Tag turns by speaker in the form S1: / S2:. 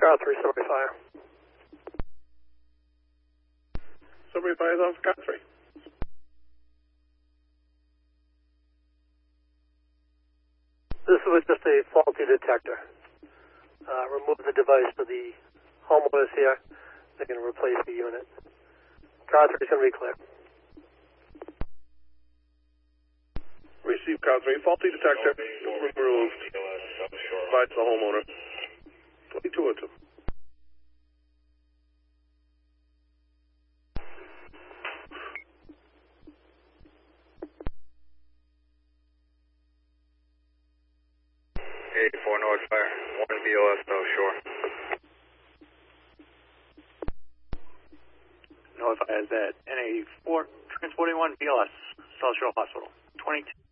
S1: Car 3, summary fire.
S2: Summary fire is on for Car 3.
S1: This was just a faulty detector. Remove the device for the homeowners here. They're going to replace the unit. Car 3 is going to be clear.
S2: Receive Car 3. Faulty detector removed by the homeowner. 2202.
S3: North Fire, 1 BOS South Shore.
S4: North Fire is at NA4, transporting 1 BLS, South Shore Hospital, 22.